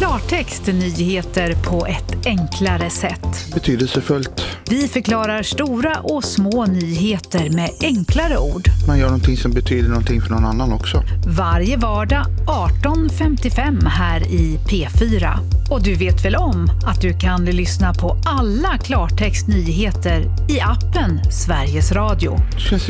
Klartext nyheter på ett enklare sätt. Betydelsefullt. Vi förklarar stora och små nyheter med enklare ord. Man gör någonting som betyder någonting för någon annan också. Varje vardag 18:55 här i P4. Och du vet väl om att du kan lyssna på alla Klartext nyheter i appen Sveriges Radio. Det känns